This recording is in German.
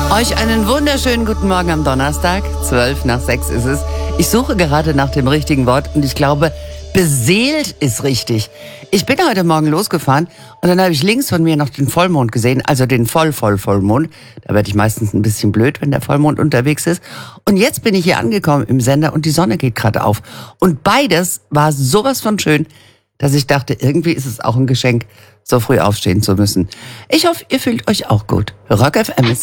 Euch einen wunderschönen guten Morgen am Donnerstag. 5:12 ist es. Ich suche gerade nach dem richtigen Wort und ich glaube, beseelt ist richtig. Ich bin heute Morgen losgefahren und dann habe ich links von mir noch den Vollmond gesehen, also den Vollmond. Da werde ich meistens ein bisschen blöd, wenn der Vollmond unterwegs ist. Und jetzt bin ich hier angekommen im Sender und die Sonne geht gerade auf. Und beides war sowas von schön, dass ich dachte, irgendwie ist es auch ein Geschenk, so früh aufstehen zu müssen. Ich hoffe, ihr fühlt euch auch gut. Rock FM ist